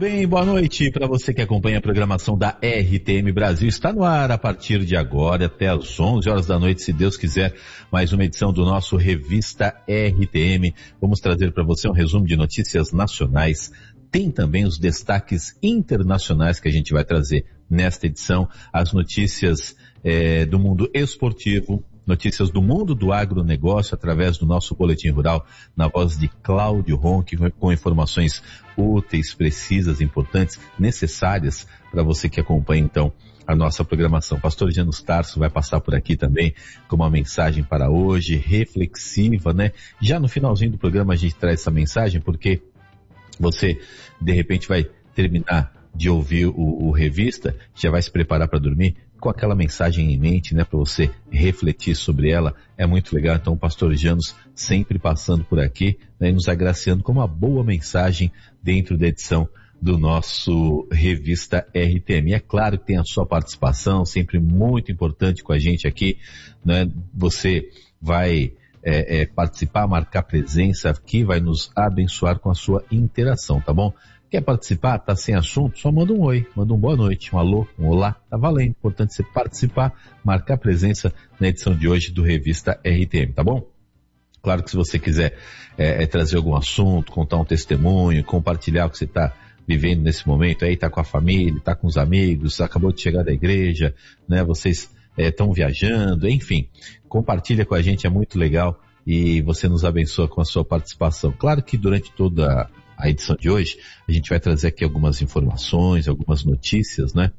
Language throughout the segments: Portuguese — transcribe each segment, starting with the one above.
bem? Boa noite para você que acompanha a programação da RTM Brasil. Está no ar a partir de agora até às 11 horas da noite, se Deus quiser, mais uma edição do nosso Revista RTM. Vamos trazer para você um resumo de notícias nacionais. Tem também os destaques internacionais que a gente vai trazer nesta edição, as notícias do mundo esportivo, notícias do mundo do agronegócio através do nosso Boletim Rural, na voz de Cláudio Ronck, com informações úteis, precisas, importantes, necessárias para você que acompanha então a nossa programação. Pastor Janus Tarso vai passar por aqui também com uma mensagem para hoje, reflexiva, né? Já no finalzinho do programa a gente traz essa mensagem porque você de repente vai terminar de ouvir o revista, já vai se preparar para dormir com aquela mensagem em mente, né, para você refletir sobre ela. É muito legal. Então o pastor Janus sempre passando por aqui, né, e nos agraciando com uma boa mensagem dentro da edição do nosso Revista RTM. E é claro que tem a sua participação, sempre muito importante com a gente aqui, né? Você vai participar, marcar presença aqui, vai nos abençoar com a sua interação, tá bom? Quer participar? Tá sem assunto? Só manda um oi, manda um boa noite, um alô, um olá, tá valendo. Importante você participar, marcar presença na edição de hoje do Revista RTM, tá bom? Claro que se você quiser trazer algum assunto, contar um testemunho, compartilhar o que você está vivendo nesse momento, aí tá com a família, tá com os amigos, acabou de chegar da igreja, né? Vocês estão viajando, enfim, compartilha com a gente, é muito legal e você nos abençoa com a sua participação. Claro que durante toda a edição de hoje, a gente vai trazer aqui algumas informações, algumas notícias, né?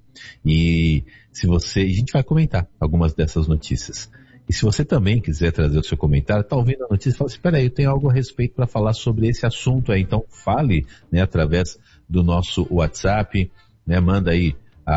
E a gente vai comentar algumas dessas notícias. E se você também quiser trazer o seu comentário, tá ouvindo a notícia e fala assim, peraí, eu tenho algo a respeito para falar sobre esse assunto aí, então fale, né, através do nosso WhatsApp, né, manda aí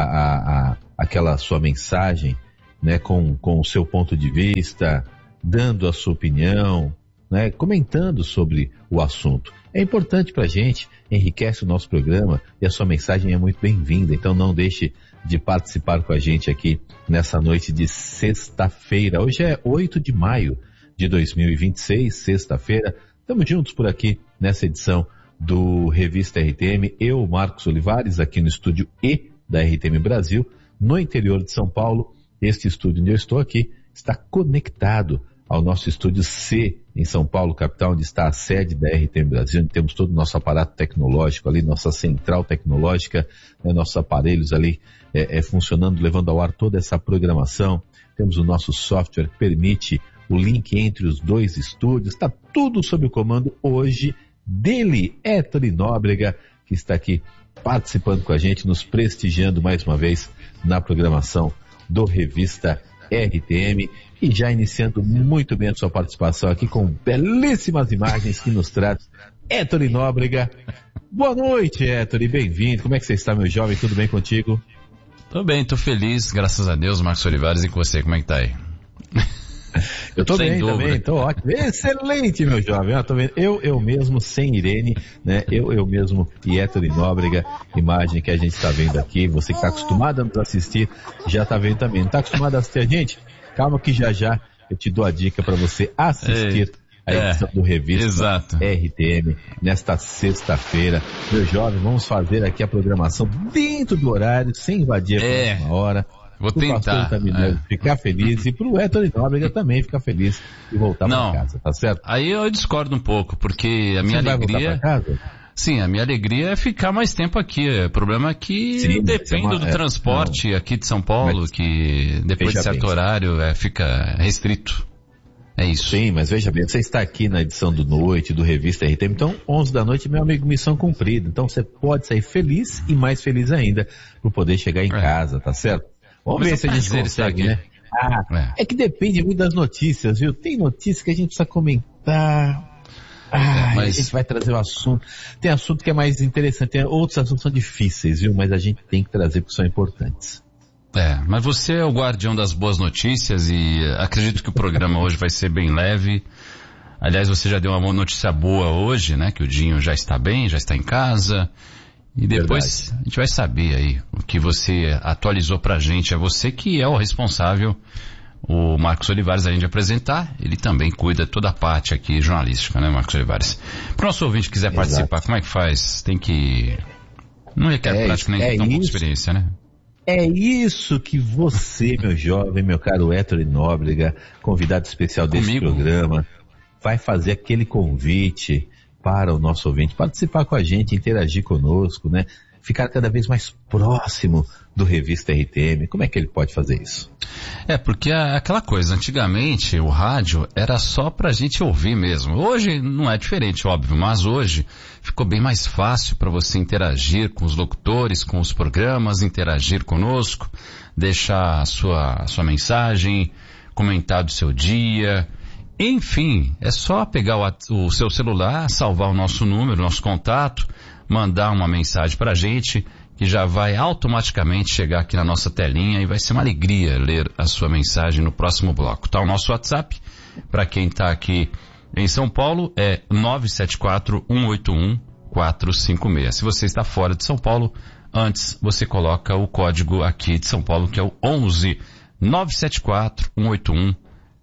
aquela sua mensagem, né, com o seu ponto de vista, dando a sua opinião, né, comentando sobre o assunto. É importante pra gente, enriquece o nosso programa e a sua mensagem é muito bem-vinda, então não deixe de participar com a gente aqui nessa noite de sexta-feira. Hoje é 8 de maio de 2026, sexta-feira. Estamos juntos por aqui nessa edição do Revista RTM, eu, Marcos Olivares, aqui no estúdio E da RTM Brasil, no interior de São Paulo. Este estúdio onde eu estou aqui está conectado ao nosso estúdio C, em São Paulo, capital, onde está a sede da RTM Brasil, onde temos todo o nosso aparato tecnológico ali, nossa central tecnológica, né, nossos aparelhos ali funcionando, levando ao ar toda essa programação. Temos o nosso software que permite o link entre os dois estúdios, está tudo sob o comando hoje dele, Héctor Nóbrega, que está aqui participando com a gente, nos prestigiando mais uma vez na programação do Revista RTM e já iniciando muito bem a sua participação aqui com belíssimas imagens que nos traz Héctor Nóbrega. Boa noite, Héctor, e bem-vindo. Como é que você está, meu jovem? Tudo bem contigo? Tô bem, tô feliz, graças a Deus, Marcos Olivares, e com você, como é que tá aí? Eu tô bem também, tô ótimo. Excelente, meu jovem. Eu mesmo, sem Irene, né? Eu mesmo e Héctor Nóbrega, imagem que a gente está vendo aqui. Você que está acostumado a nos assistir, já está vendo também. Não está acostumado a assistir a gente? Calma que já eu te dou a dica para você assistir a edição do Revista RTM nesta sexta-feira. Meu jovem, vamos fazer aqui a programação dentro do horário, sem invadir a próxima hora. Vou tentar. Ficar feliz e pro Héctor Nóbrega também ficar feliz e voltar para casa, tá certo? Aí eu discordo um pouco, porque a minha alegria... Sim, a minha alegria é ficar mais tempo aqui. O problema é que dependo do transporte aqui de São Paulo, que depois de certo horário fica restrito. É isso. Sim, mas veja bem, você está aqui na edição do noite, do Revista RTM, então 11 da noite, meu amigo, missão cumprida. Então você pode sair feliz e mais feliz ainda por poder chegar em casa, tá certo? Vamos ver se a gente consegue, né? É que depende muito das notícias, viu? Tem notícias que a gente precisa comentar. Mas a gente vai trazer o assunto. Tem assunto que é mais interessante, tem outros assuntos que são difíceis, viu? Mas a gente tem que trazer porque são importantes. Mas você é o guardião das boas notícias e acredito que o programa hoje vai ser bem leve. Aliás, você já deu uma notícia boa hoje, né? Que o Dinho já está bem, já está em casa. E depois a gente vai saber aí o que você atualizou pra gente. É você que é o responsável, o Marcos Olivares, além de apresentar, ele também cuida de toda a parte aqui jornalística, né, Marcos Olivares? Para o nosso ouvinte que quiser participar, como é que faz? Tem que Não requer prática nem tão pouca experiência, né? É isso que você, meu jovem, meu caro Héctor Nóbrega, convidado especial desse programa, vai fazer aquele convite para o nosso ouvinte participar com a gente, interagir conosco, né? Ficar cada vez mais próximo do Revista RTM. Como é que ele pode fazer isso? Porque aquela coisa, antigamente o rádio era só pra gente ouvir mesmo. Hoje não é diferente, óbvio, mas hoje ficou bem mais fácil para você interagir com os locutores, com os programas, interagir conosco, deixar a sua mensagem, comentar do seu dia. Enfim, é só pegar o seu celular, salvar o nosso número, nosso contato, mandar uma mensagem pra gente, que já vai automaticamente chegar aqui na nossa telinha e vai ser uma alegria ler a sua mensagem no próximo bloco. Tá o nosso WhatsApp, para quem tá aqui em São Paulo, é 974-181-456. Se você está fora de São Paulo, antes você coloca o código aqui de São Paulo, que é o 11 974-181-456.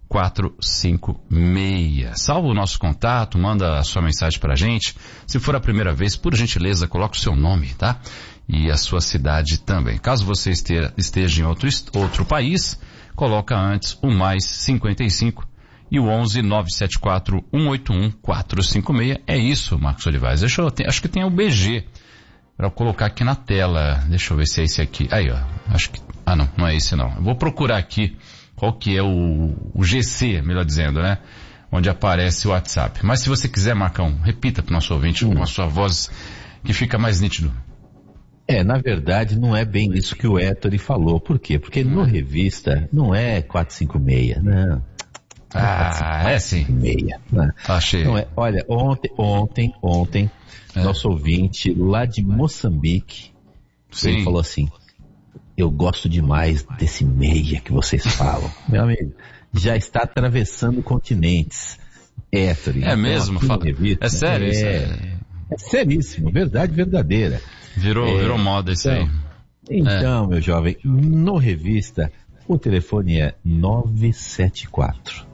Salva o nosso contato, manda a sua mensagem pra gente. Se for a primeira vez, por gentileza, coloque o seu nome, tá? E a sua cidade também. Caso você esteja em outro país, coloca antes o mais 55 e o 11 974 181 456. É isso, Marcos Olivais. Acho que tem o BG para colocar aqui na tela. Deixa eu ver se é esse aqui. Aí, ó. Não é esse não. Eu vou procurar aqui qual que é o GC, melhor dizendo, né? Onde aparece o WhatsApp. Mas se você quiser, Marcão, repita para o nosso ouvinte com a sua voz que fica mais nítido. Na verdade, não é bem isso que o Héctor falou. Por quê? Porque no Revista não é 456, não. É sim. 456, não. Achei. Não é. Olha, ontem, nosso ouvinte lá de Moçambique, ele falou assim, eu gosto demais desse meia que vocês falam. Meu amigo, já está atravessando continentes. Héctor. É mesmo? Revista, é sério? É seríssimo, verdade verdadeira. Virou moda isso aí. Então, meu jovem, no Revista, o telefone é 974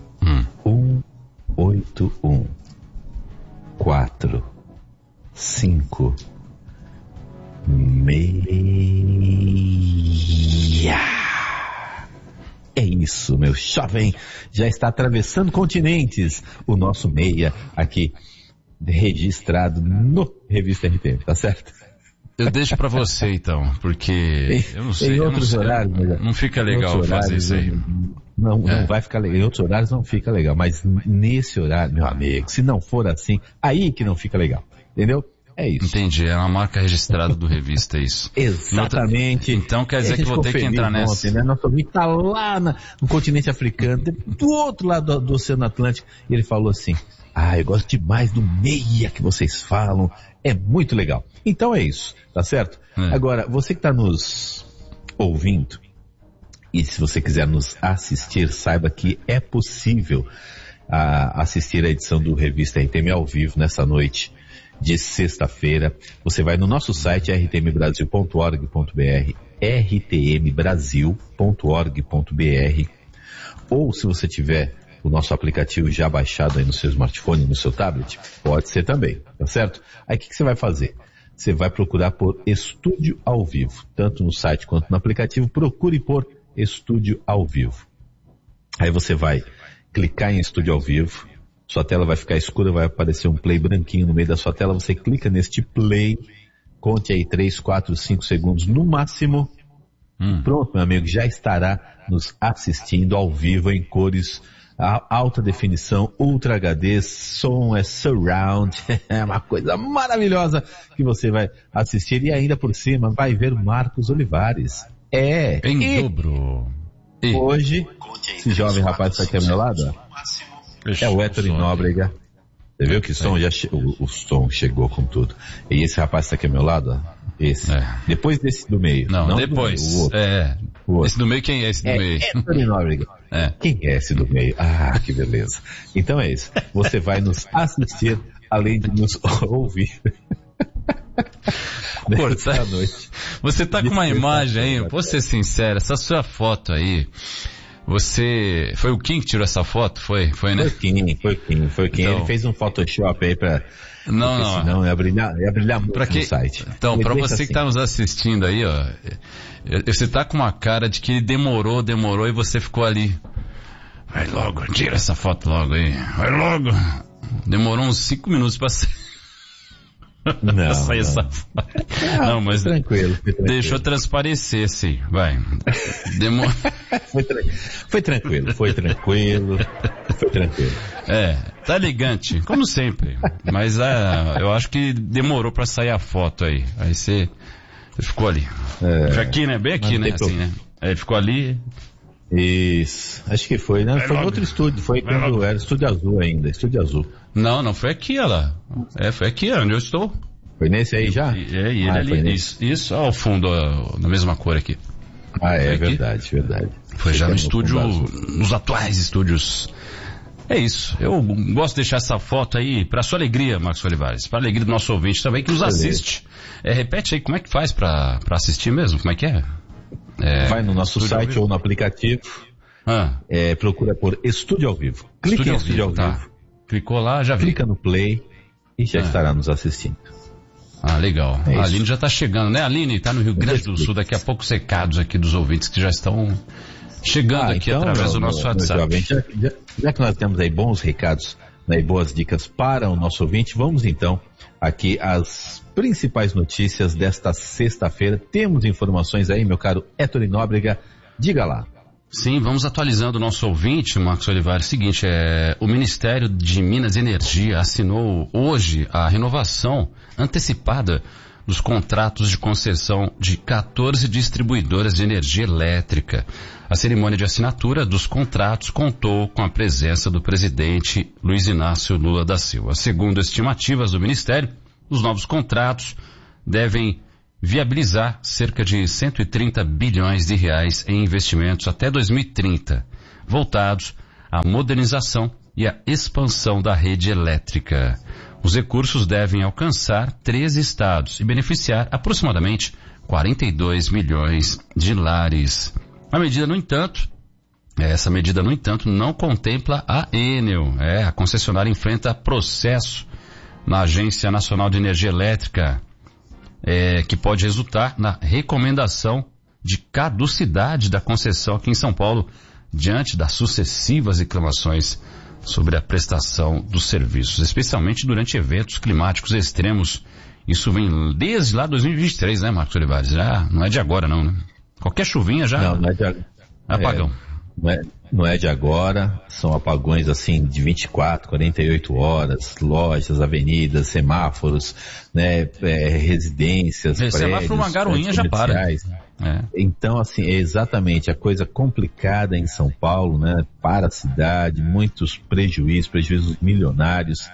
181 456. É isso, meu jovem, já está atravessando continentes. O nosso meia aqui registrado no Revista RTM, tá certo? Eu deixo pra você então, porque eu não sei. Em outros horários, não fica legal fazer isso aí. Não vai ficar legal. Em outros horários não fica legal, mas nesse horário, meu amigo, se não for assim, aí que não fica legal, entendeu? É isso. Entendi, é uma marca registrada do Revista, isso. Exatamente. Então quer dizer que vou ter que entrar nessa. Né? Nosso amigo tá lá no continente africano, do outro lado do Oceano Atlântico, e ele falou assim, eu gosto demais do meia que vocês falam, é muito legal. Então é isso, tá certo? Agora, você que está nos ouvindo, e se você quiser nos assistir, saiba que é possível assistir a edição do Revista RTM ao vivo nessa noite de sexta-feira. Você vai no nosso site rtmbrasil.org.br, rtmbrasil.org.br, ou se você tiver o nosso aplicativo já baixado aí no seu smartphone, no seu tablet, pode ser também, tá certo? Aí o que você vai fazer? Você vai procurar por Estúdio ao Vivo, tanto no site quanto no aplicativo, procure por Estúdio ao Vivo. Aí você vai clicar em Estúdio ao Vivo, sua tela vai ficar escura, vai aparecer um play branquinho no meio da sua tela, você clica neste play, conte aí 3, 4, 5 segundos no máximo. Pronto, meu amigo, já estará nos assistindo ao vivo em cores alta definição, Ultra HD, som é surround, é uma coisa maravilhosa que você vai assistir e ainda por cima vai ver Marcos Olivares. Em dobro. Hoje, esse jovem rapaz que está aqui ao meu lado, é o Héctor Nóbrega. Você viu que o som o som chegou com tudo. E esse rapaz que está aqui ao meu lado, esse. Depois desse do meio. Não depois. Do meio, o outro. O outro. Esse do meio, quem é esse do meio? Héctor Nóbrega. Quem é esse do meio? Que beleza. Então é isso. Você vai nos assistir, além de nos ouvir. Noite. Você tá com uma imagem aí, vou ser sincero, essa sua foto aí, Foi o Kim que tirou essa foto? Foi, né? Foi o Kim. Então, ele fez um Photoshop aí pra... Não. Senão ia brilhar muito no site. Então, pra você assim. que tá nos assistindo aí, ó, você tá com uma cara de que ele demorou e você ficou ali. Vai logo, tira essa foto logo aí. Vai logo. Demorou uns 5 minutos pra sair essa foto. Não, mas tranquilo. Deixou transparecer, sim. Vai. Foi tranquilo. Tá elegante, como sempre. Mas eu acho que demorou pra sair a foto aí. Aí você ficou ali. Já aqui, né? Bem aqui, né? Assim, né? Aí ficou ali. Isso. Acho que foi, né? Foi em outro estúdio. Foi quando era Estúdio Azul ainda. Estúdio Azul. Não foi aqui, olha lá. Foi aqui onde eu estou. Foi nesse aí já? E ele ali. Isso, ao fundo, na mesma cor aqui. É verdade. Foi já no estúdio, nos atuais estúdios. É isso. Eu gosto de deixar essa foto aí para sua alegria, Marcos Olivares. Para a alegria do nosso ouvinte também que nos assiste. Repete aí, como é que faz para assistir mesmo? Como é que é? Vai no nosso site ou no aplicativo. Procura por Estúdio ao Vivo. Clique em Estúdio ao Vivo. Clicou lá, já viu. Clica no play e já estará nos assistindo. Legal. A Aline já tá chegando, né? A Aline tá no Rio Grande do Sul, daqui a pouco recados aqui dos ouvintes que já estão chegando aqui então, através do nosso WhatsApp. Jovem, já que nós temos aí bons recados, né, e boas dicas para o nosso ouvinte, vamos então aqui às principais notícias desta sexta-feira. Temos informações aí, meu caro Héctor Nóbrega, diga lá. Sim, vamos atualizando o nosso ouvinte, Marcos Olivares. Seguinte, o Ministério de Minas e Energia assinou hoje a renovação antecipada dos contratos de concessão de 14 distribuidoras de energia elétrica. A cerimônia de assinatura dos contratos contou com a presença do presidente Luiz Inácio Lula da Silva. Segundo estimativas do Ministério, os novos contratos devem viabilizar cerca de 130 bilhões de reais em investimentos até 2030, voltados à modernização e à expansão da rede elétrica. Os recursos devem alcançar 13 estados e beneficiar aproximadamente 42 milhões de lares. Essa medida, no entanto, não contempla a Enel. A concessionária enfrenta processo na Agência Nacional de Energia Elétrica, que pode resultar na recomendação de caducidade da concessão aqui em São Paulo, diante das sucessivas reclamações sobre a prestação dos serviços, especialmente durante eventos climáticos extremos. Isso vem desde lá 2023, né, Marcos Olivares? Já não é de agora, não, né? Qualquer chuvinha já... Não é de apagão. Não é de agora, são apagões assim de 24, 48 horas, lojas, avenidas, semáforos, né, residências, prédios, semáforo, uma garoinha já para. Então, assim, é exatamente a coisa complicada em São Paulo, né, para a cidade, muitos prejuízos milionários,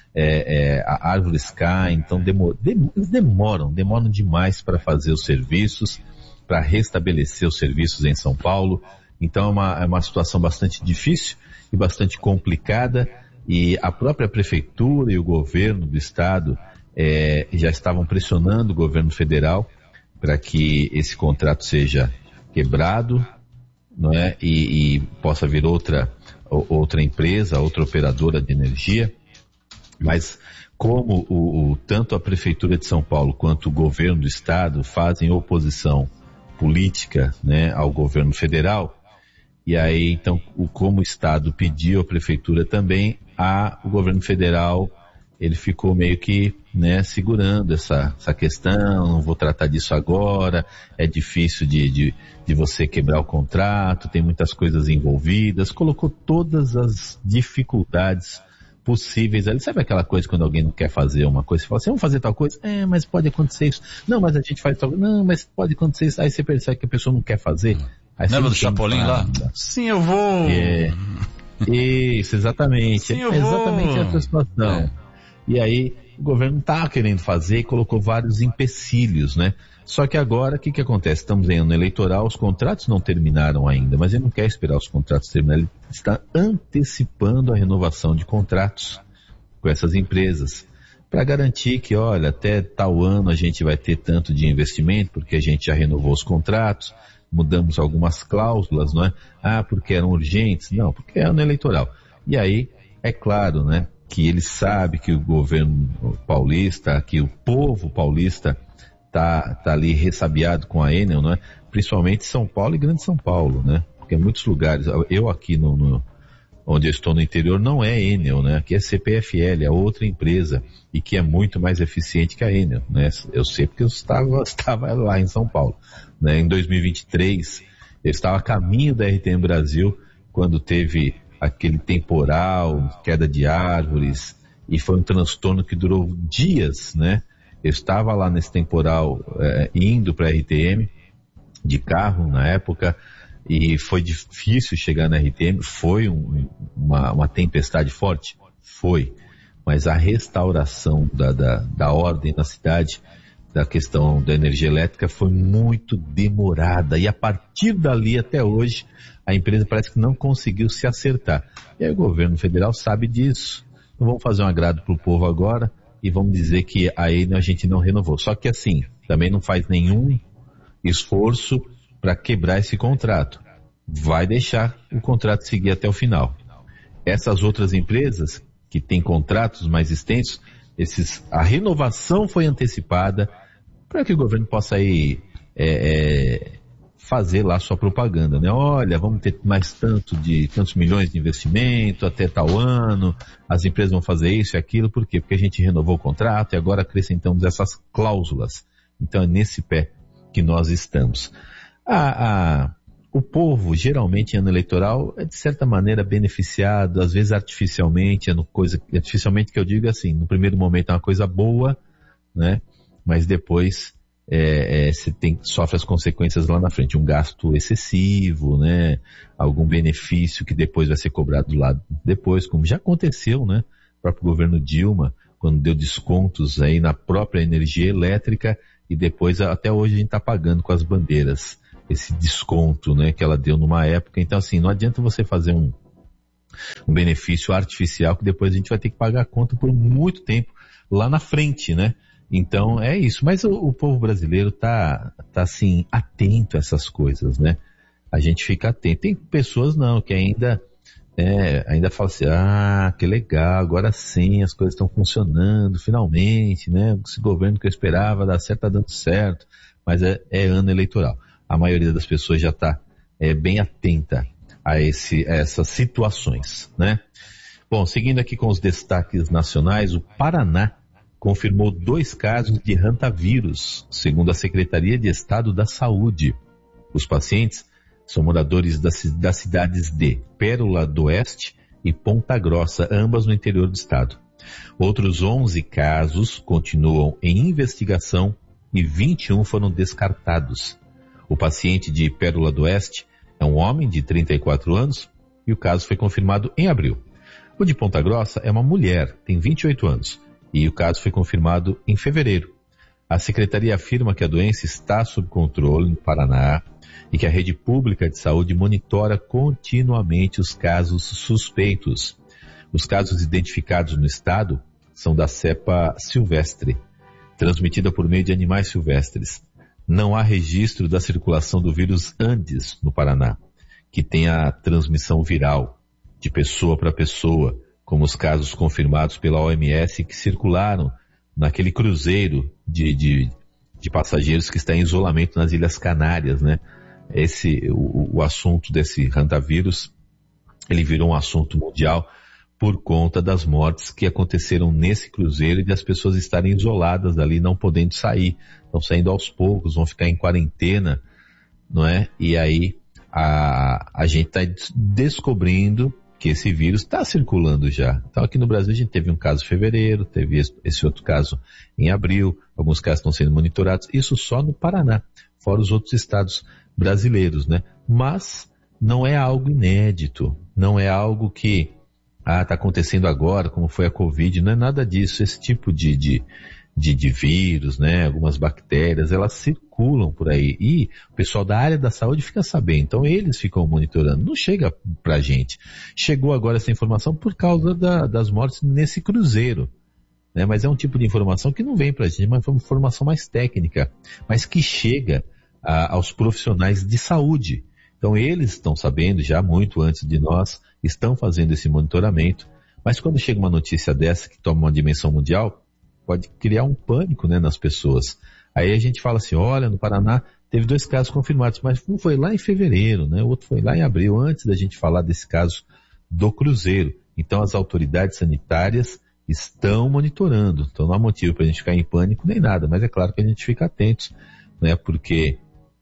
árvores caem, então eles demoram demais para fazer os serviços, para restabelecer os serviços em São Paulo. Então é uma situação bastante difícil e bastante complicada, e a própria prefeitura e o governo do estado já estavam pressionando o governo federal para que esse contrato seja quebrado, não é? E possa vir outra empresa, outra operadora de energia. Mas como tanto a prefeitura de São Paulo quanto o governo do estado fazem oposição política, né, ao governo federal, e aí, então, como o Estado pediu à Prefeitura também, o governo federal, ele ficou meio que, né, segurando essa questão, não vou tratar disso agora, é difícil de você quebrar o contrato, tem muitas coisas envolvidas, colocou todas as dificuldades possíveis ali. Sabe aquela coisa quando alguém não quer fazer uma coisa, você fala assim, vamos fazer tal coisa? Mas pode acontecer isso. Não, mas a gente faz tal coisa. Não, mas pode acontecer isso. Aí você percebe que a pessoa não quer fazer. Lembra do Chapolin lá? Sim, eu vou. Isso, exatamente. Sim, eu exatamente vou. Essa situação. E aí, o governo está querendo fazer e colocou vários empecilhos, né? Só que agora, o que acontece? Estamos em ano eleitoral, os contratos não terminaram ainda, mas ele não quer esperar os contratos terminarem, ele está antecipando a renovação de contratos com essas empresas, para garantir que, olha, até tal ano a gente vai ter tanto de investimento, porque a gente já renovou os contratos, mudamos algumas cláusulas, não é? Porque eram urgentes. Não, porque é ano eleitoral. E aí, é claro, né, que ele sabe que o governo paulista, que o povo paulista tá ali ressabiado com a Enel, não é? Principalmente São Paulo e Grande São Paulo, né? Porque em muitos lugares, eu aqui onde eu estou no interior, não é Enel, né? Aqui é CPFL, é outra empresa, e que é muito mais eficiente que a Enel, né? Eu sei porque eu estava lá em São Paulo, né? Em 2023, eu estava a caminho da RTM Brasil, quando teve aquele temporal, queda de árvores, e foi um transtorno que durou dias, né? Eu estava lá nesse temporal, indo para a RTM, de carro na época, e foi difícil chegar na RTM. Foi uma tempestade forte? Foi. Mas a restauração da ordem na cidade, da questão da energia elétrica, foi muito demorada. E a partir dali até hoje, a empresa parece que não conseguiu se acertar. E aí o governo federal sabe disso. Não vamos fazer um agrado para o povo agora e vamos dizer que a Enel a gente não renovou. Só que assim, também não faz nenhum esforço para quebrar esse contrato. Vai deixar o contrato seguir até o final. Essas outras empresas que têm contratos mais extensos, a renovação foi antecipada para que o governo possa aí fazer lá sua propaganda, né? Olha, vamos ter mais tantos milhões de investimento até tal ano, as empresas vão fazer isso e aquilo. Por quê? Porque a gente renovou o contrato e agora acrescentamos essas cláusulas. Então é nesse pé que nós estamos. O povo, geralmente em ano eleitoral, é de certa maneira beneficiado, às vezes artificialmente, artificialmente que eu digo assim, no primeiro momento é uma coisa boa, né? Mas depois você sofre as consequências lá na frente, um gasto excessivo, né? Algum benefício que depois vai ser cobrado lá depois, como já aconteceu, né? O próprio governo Dilma, quando deu descontos aí na própria energia elétrica, e depois até hoje a gente está pagando com as bandeiras esse desconto, né, que ela deu numa época. Então assim, não adianta você fazer um benefício artificial que depois a gente vai ter que pagar a conta por muito tempo lá na frente, né? Então é isso. Mas o povo brasileiro tá assim, atento a essas coisas, né? A gente fica atento. Tem pessoas não, que ainda fala assim, que legal, agora sim as coisas estão funcionando, finalmente, né? Esse governo que eu esperava dar certo, tá dando certo, mas é ano eleitoral. A maioria das pessoas já está bem atenta a essas situações, né? Bom, seguindo aqui com os destaques nacionais, o Paraná confirmou 2 casos de hantavírus, segundo a Secretaria de Estado da Saúde. Os pacientes são moradores das cidades de Pérola do Oeste e Ponta Grossa, ambas no interior do estado. Outros 11 casos continuam em investigação e 21 foram descartados. O paciente de Pérola do Oeste é um homem de 34 anos e o caso foi confirmado em abril. O de Ponta Grossa é uma mulher, tem 28 anos, e o caso foi confirmado em fevereiro. A secretaria afirma que a doença está sob controle no Paraná e que a rede pública de saúde monitora continuamente os casos suspeitos. Os casos identificados no estado são da cepa silvestre, transmitida por meio de animais silvestres. Não há registro da circulação do vírus Andes no Paraná, que tem a transmissão viral de pessoa para pessoa, como os casos confirmados pela OMS que circularam naquele cruzeiro de passageiros que está em isolamento nas Ilhas Canárias, né? O assunto desse hantavírus, ele virou um assunto mundial por conta das mortes que aconteceram nesse cruzeiro e das pessoas estarem isoladas ali, não podendo sair. Estão saindo aos poucos, vão ficar em quarentena, não é? E aí a gente está descobrindo que esse vírus está circulando já. Então aqui no Brasil a gente teve um caso em fevereiro, teve esse outro caso em abril, alguns casos estão sendo monitorados, isso só no Paraná, fora os outros estados brasileiros, né? Mas não é algo inédito, não é algo que está acontecendo agora, como foi a Covid, não é nada disso. Esse tipo de vírus, né, algumas bactérias, elas circulam por aí e o pessoal da área da saúde fica sabendo, então eles ficam monitorando, não chega pra gente. Chegou agora essa informação por causa das mortes nesse cruzeiro, né, mas é um tipo de informação que não vem pra gente, mas é uma informação mais técnica, mas que chega aos profissionais de saúde. Então eles estão sabendo já muito antes de nós, estão fazendo esse monitoramento, mas quando chega uma notícia dessa que toma uma dimensão mundial, pode criar um pânico, né, nas pessoas. Aí a gente fala assim, olha, no Paraná teve 2 casos confirmados, mas um foi lá em fevereiro, né, o outro foi lá em abril, antes da gente falar desse caso do Cruzeiro. Então as autoridades sanitárias estão monitorando, então não há motivo para a gente ficar em pânico nem nada, mas é claro que a gente fica atentos, né, porque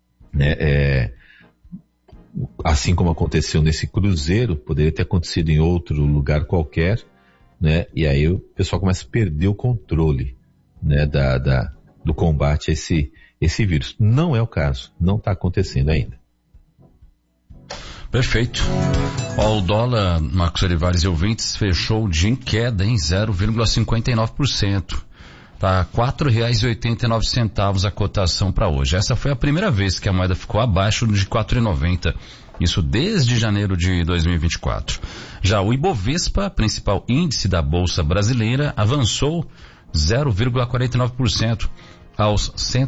assim como aconteceu nesse Cruzeiro, poderia ter acontecido em outro lugar qualquer, né, e aí o pessoal começa a perder o controle, né, do combate a esse vírus. Não é o caso, não está acontecendo ainda. Perfeito. O dólar, Marcos Olivares e ouvintes, fechou de em queda em 0,59%. Tá R$ 4,89 a cotação para hoje. Essa foi a primeira vez que a moeda ficou abaixo de R$ 4,90. Isso desde janeiro de 2024. Já o Ibovespa, principal índice da Bolsa Brasileira, avançou 0,49% aos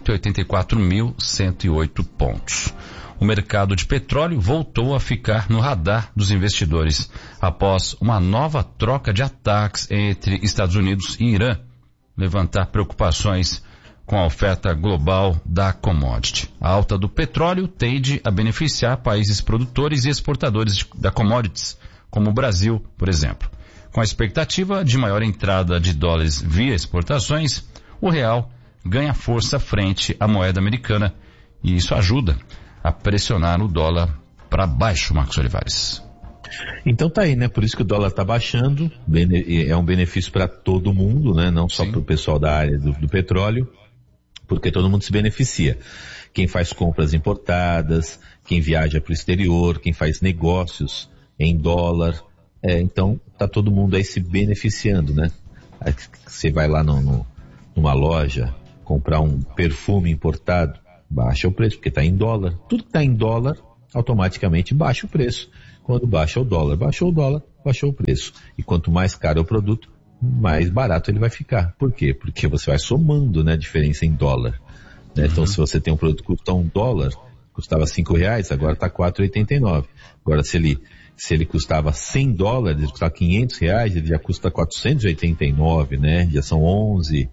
184.108 pontos. O mercado de petróleo voltou a ficar no radar dos investidores após uma nova troca de ataques entre Estados Unidos e Irã levantar preocupações com a oferta global da commodity. A alta do petróleo tende a beneficiar países produtores e exportadores da commodities, como o Brasil, por exemplo. Com a expectativa de maior entrada de dólares via exportações, o real ganha força frente à moeda americana e isso ajuda a pressionar o dólar para baixo, Marcos Olivares. Então tá aí, né? Por isso que o dólar tá baixando, é um benefício para todo mundo, né? Não só para o pessoal da área do petróleo, porque todo mundo se beneficia. Quem faz compras importadas, quem viaja para o exterior, quem faz negócios em dólar, então tá todo mundo aí se beneficiando, né? Aí você vai lá numa loja comprar um perfume importado, baixa o preço, porque está em dólar. Tudo que está em dólar, automaticamente baixa o preço. Quando baixa o dólar, baixou o preço. E quanto mais caro é o produto, mais barato ele vai ficar. Por quê? Porque você vai somando, né, a diferença em dólar. Né? Então, se você tem um produto que custa $1, custava R$5, agora está R$4,89. Agora, se ele custava $100, ele custava R$500, ele já custa R$489, né? Já são R$11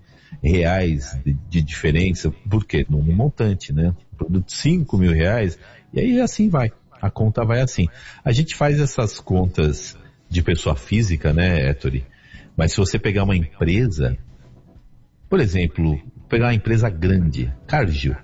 de diferença. Por quê? No montante, né? Produto de R$5.000, e aí assim vai. A conta vai assim. A gente faz essas contas de pessoa física, né, Ettore? Mas se você pegar uma empresa, por exemplo, pegar uma empresa grande, Cargill.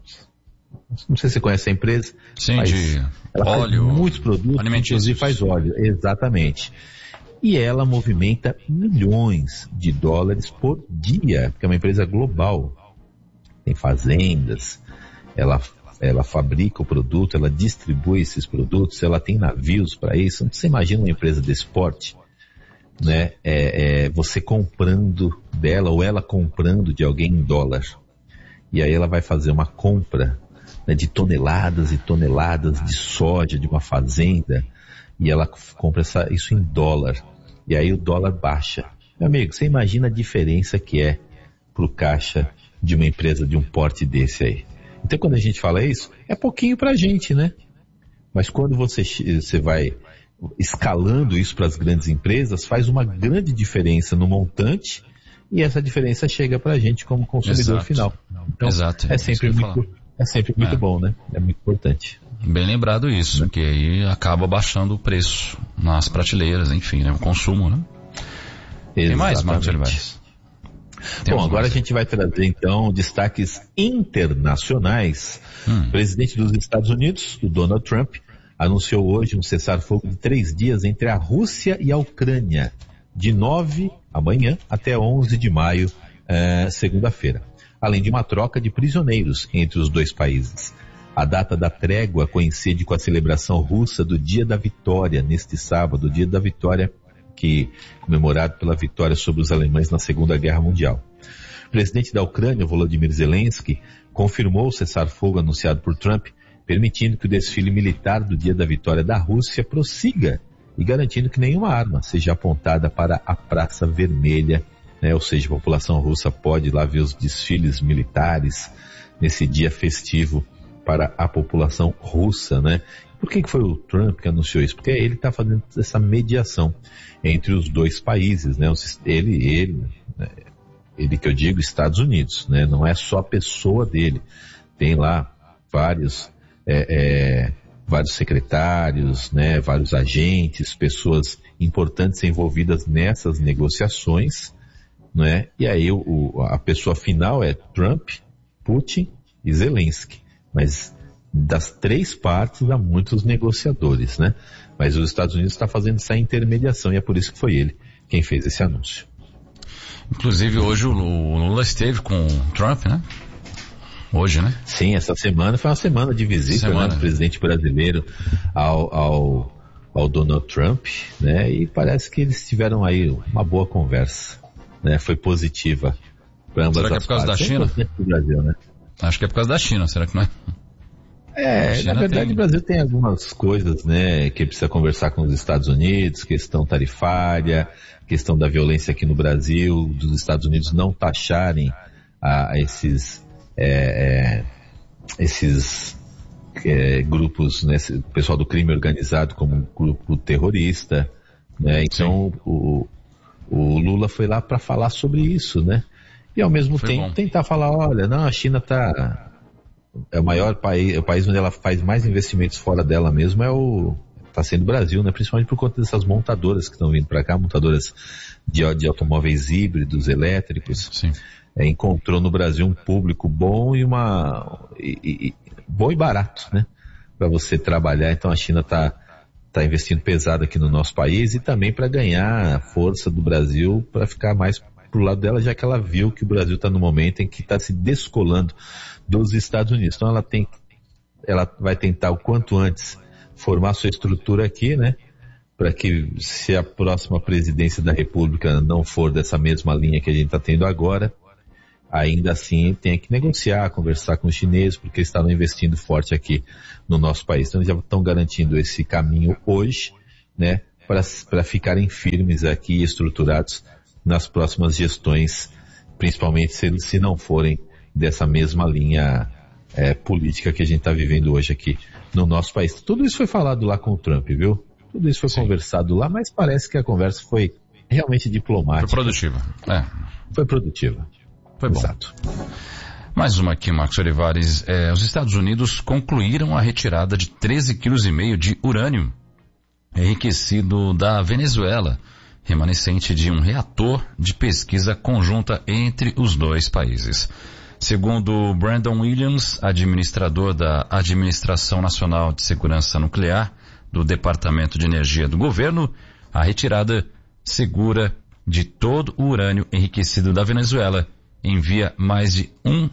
Não sei se você conhece a empresa. Sim, de óleo, faz muitos produtos, inclusive faz óleo, exatamente. E ela movimenta milhões de dólares por dia, porque é uma empresa global. Tem fazendas, ela fabrica o produto, ela distribui esses produtos, ela tem navios para isso. Você imagina uma empresa desse porte, né? Você comprando dela ou ela comprando de alguém em dólar. E aí ela vai fazer uma compra, né, de toneladas e toneladas de soja de uma fazenda e ela compra isso em dólar. E aí o dólar baixa. Meu amigo, você imagina a diferença que é pro caixa de uma empresa de um porte desse aí. Então quando a gente fala isso, é pouquinho pra gente, né? Mas quando você vai escalando isso para as grandes empresas, faz uma grande diferença no montante e essa diferença chega pra gente como consumidor final. Então é sempre muito bom, né? É muito importante. Bem lembrado isso, que aí acaba baixando o preço nas prateleiras, enfim, né? O consumo, né? Tem mais, Marcos Olivares? Bom, agora a gente vai trazer então destaques internacionais. O presidente dos Estados Unidos, o Donald Trump, anunciou hoje um cessar-fogo de 3 dias entre a Rússia e a Ucrânia, de 9 amanhã até 11 de maio, segunda-feira, além de uma troca de prisioneiros entre os dois países. A data da trégua coincide com a celebração russa do Dia da Vitória, neste sábado, o Dia da Vitória, comemorado pela vitória sobre os alemães na Segunda Guerra Mundial. O presidente da Ucrânia, Volodymyr Zelensky, confirmou o cessar-fogo anunciado por Trump, permitindo que o desfile militar do Dia da Vitória da Rússia prossiga e garantindo que nenhuma arma seja apontada para a Praça Vermelha, né? Ou seja, a população russa pode ir lá ver os desfiles militares nesse dia festivo para a população russa, né? Por que foi o Trump que anunciou isso? Porque ele está fazendo essa mediação entre os dois países, né? Ele que eu digo, Estados Unidos, né? Não é só a pessoa dele. Tem lá vários secretários, né? Vários agentes, pessoas importantes envolvidas nessas negociações, né? E aí a pessoa final é Trump, Putin e Zelensky. Mas das três partes há muitos negociadores, né? Mas os Estados Unidos está fazendo essa intermediação e é por isso que foi ele quem fez esse anúncio. Inclusive hoje o Lula esteve com o Trump, né? Hoje, né? Sim, essa semana foi uma semana de visita, né, do presidente brasileiro ao Donald Trump, né? E parece que eles tiveram aí uma boa conversa, né? Foi positiva para ambas as partes. Será que é por causa da China? Do Brasil, né? Acho que é por causa da China, será que não é? Na verdade o Brasil tem algumas coisas, né, que precisa conversar com os Estados Unidos, questão tarifária, questão da violência aqui no Brasil, dos Estados Unidos não taxarem esses grupos, né, o pessoal do crime organizado como um grupo terrorista, né? Então o Lula foi lá para falar sobre isso, né? E ao mesmo tempo tentar falar, olha, não, a China é o maior país, o país onde ela faz mais investimentos fora dela mesmo está sendo o Brasil, né? Principalmente por conta dessas montadoras que estão vindo para cá, montadoras de automóveis híbridos, elétricos. Sim. Encontrou no Brasil um público bom bom e barato, né? Para você trabalhar. Então a China está investindo pesado aqui no nosso país e também para ganhar a força do Brasil para ficar mais pro lado dela, já que ela viu que o Brasil está no momento em que está se descolando dos Estados Unidos. Então ela vai tentar o quanto antes formar sua estrutura aqui, né? Para que, se a próxima presidência da República não for dessa mesma linha que a gente está tendo agora, ainda assim tenha que negociar, conversar com os chineses, porque eles estavam investindo forte aqui no nosso país. Então eles já estão garantindo esse caminho hoje, né? Para ficarem firmes aqui e estruturados nas próximas gestões, principalmente se não forem dessa mesma linha política que a gente está vivendo hoje aqui no nosso país. Tudo isso foi falado lá com o Trump, viu? Tudo isso foi conversado lá, mas parece que a conversa foi realmente diplomática. Foi produtiva. Foi produtiva. Foi bom. Exato. Mais uma aqui, Marcos Olivares. Os Estados Unidos concluíram a retirada de 13,5 kg de urânio enriquecido da Venezuela, remanescente de um reator de pesquisa conjunta entre os dois países. Segundo Brandon Williams, administrador da Administração Nacional de Segurança Nuclear do Departamento de Energia do governo, a retirada segura de todo o urânio enriquecido da Venezuela envia mais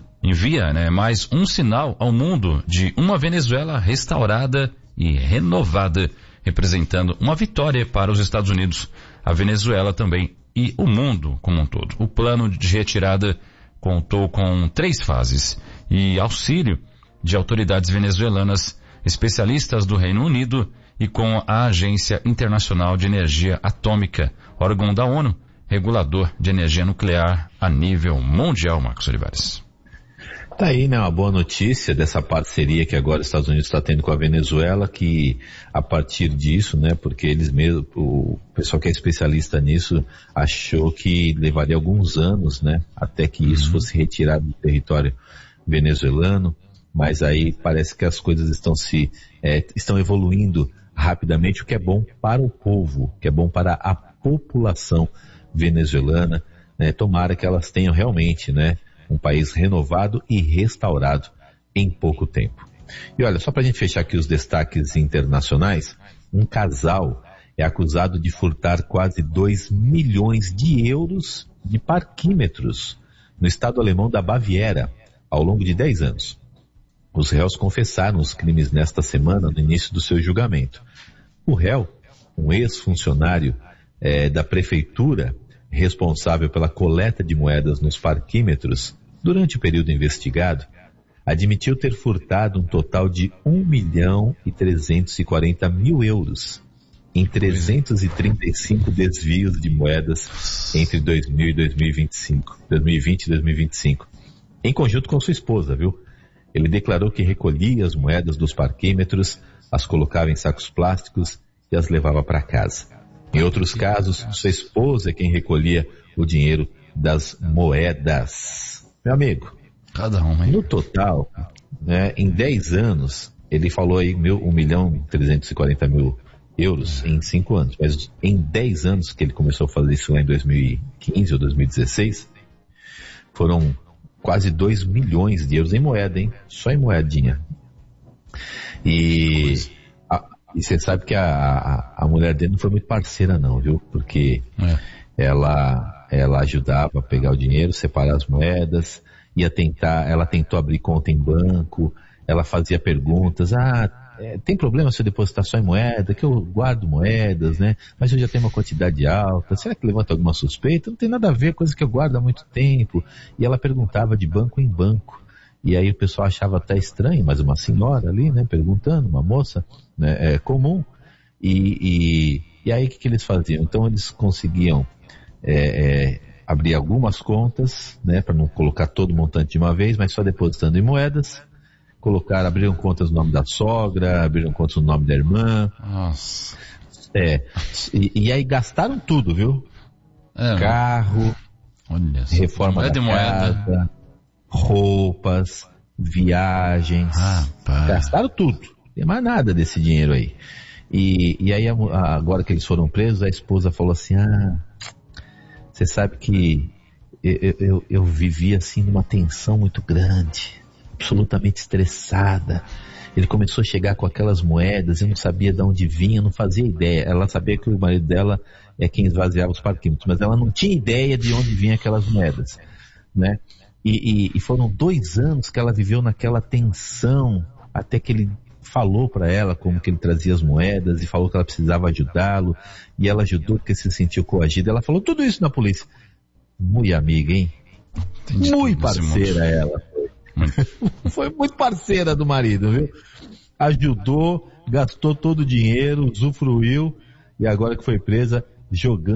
um sinal ao mundo de uma Venezuela restaurada e renovada, representando uma vitória para os Estados Unidos, a Venezuela também e o mundo como um todo. O plano de retirada contou com 3 fases e auxílio de autoridades venezuelanas, especialistas do Reino Unido e com a Agência Internacional de Energia Atômica, órgão da ONU, regulador de energia nuclear a nível mundial, Marcos Olivares. Tá aí, né, uma boa notícia dessa parceria que agora os Estados Unidos está tendo com a Venezuela, que a partir disso, né, porque eles mesmos, o pessoal que é especialista nisso, achou que levaria alguns anos, né, até que isso fosse retirado do território venezuelano, mas aí parece que as coisas estão evoluindo rapidamente, o que é bom para o povo, que é bom para a população venezuelana, né, tomara que elas tenham realmente, né, um país renovado e restaurado em pouco tempo. E olha, só para a gente fechar aqui os destaques internacionais, um casal é acusado de furtar quase 2 milhões de euros de parquímetros no estado alemão da Baviera, ao longo de 10 anos. Os réus confessaram os crimes nesta semana, no início do seu julgamento. O réu, um ex-funcionário da prefeitura, responsável pela coleta de moedas nos parquímetros, durante o período investigado, admitiu ter furtado um total de 1.340.000 euros em 335 desvios de moedas entre 2000 e 2020 e 2025, em conjunto com sua esposa, viu? Ele declarou que recolhia as moedas dos parquímetros, as colocava em sacos plásticos e as levava para casa. Em outros casos, sua esposa é quem recolhia o dinheiro das moedas. Meu amigo, Cada um, hein? no total, né, em 10 anos, ele falou aí 1.340.000 euros em 5 anos, mas em 10 anos que ele começou a fazer isso lá em 2015 ou 2016, foram quase 2 milhões de euros em moeda, hein? Só em moedinha. E você sabe que a mulher dele não foi muito parceira não, viu? Porque ela ajudava a pegar o dinheiro, separar as moedas, ela tentou abrir conta em banco, ela fazia perguntas, tem problema se eu depositar só em moeda, que eu guardo moedas, né? Mas eu já tenho uma quantidade alta, será que levanta alguma suspeita? Não tem nada a ver, coisa que eu guardo há muito tempo. E ela perguntava de banco em banco. E aí o pessoal achava até estranho, mas uma senhora ali, né, perguntando, uma moça, né, comum. E aí o que eles faziam? Então eles conseguiam abrir algumas contas, né, para não colocar todo o montante de uma vez, mas só depositando em moedas. Abriram contas no nome da sogra, abriram contas no nome da irmã. Nossa. E aí gastaram tudo, viu? Carro, olha só, reforma da casa, roupas, viagens. Gastaram tudo. Não tem mais nada desse dinheiro aí. E aí agora que eles foram presos, a esposa falou assim, você sabe que eu vivi assim numa tensão muito grande, absolutamente estressada. Ele começou a chegar com aquelas moedas, eu não sabia de onde vinha, não fazia ideia. Ela sabia que o marido dela é quem esvaziava os parquímetros, mas ela não tinha ideia de onde vinham aquelas moedas, né? E foram 2 anos que ela viveu naquela tensão, até que ele falou para ela como que ele trazia as moedas e falou que ela precisava ajudá-lo, e ela ajudou porque se sentiu coagida. Ela falou tudo isso na polícia. Muito amiga, hein? Muito parceira ela. Foi muito parceira do marido, viu? Ajudou, gastou todo o dinheiro, usufruiu, e agora que foi presa, jogando